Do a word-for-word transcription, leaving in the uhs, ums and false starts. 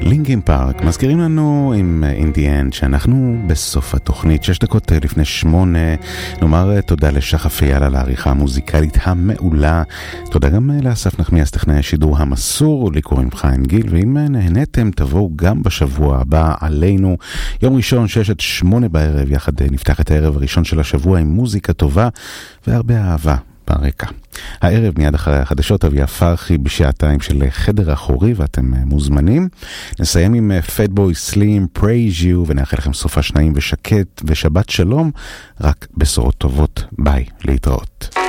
לינקין פארק מזכירים לנו עם In The End שאנחנו בסוף התוכנית, שש דקות לפני שמונה. נאמר תודה לשחף אייל על העריכה המוזיקלית המעולה. תודה גם לאסף נחמיאס טכנאי השידור המסור, לי קוראים חיים גיל, ואם נהניתם תבואו גם בשבוע הבא עלינו. יום ראשון שש עד שמונה בערב, יחד נפתח את הערב הראשון של השבוע עם מוזיקה טובה והרבה אהבה ברקע. הערב מיד אחרי החדשות אביה פרחי בשעתיים של חדר אחורי, ואתם מוזמנים. נסיים עם פטבוי סלים, Praise You, ונאחל לכם סופה שניים ושקט ושבת שלום, רק בשורות טובות. ביי, להתראות.